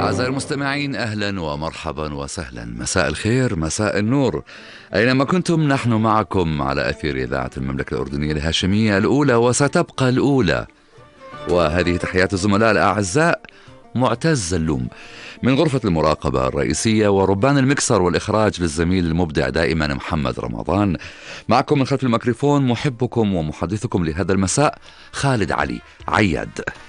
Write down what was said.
أعزائي المستمعين، أهلا ومرحبا وسهلا، مساء الخير، مساء النور، أينما كنتم. نحن معكم على أثير إذاعة المملكة الأردنية الهاشمية الأولى وستبقى الأولى. وهذه تحيات الزملاء الأعزاء، معتز اللوم من غرفة المراقبة الرئيسية، وربان المكسر والإخراج للزميل المبدع دائما محمد رمضان. معكم من خلف الميكروفون محبكم ومحدثكم لهذا المساء خالد علي عياد.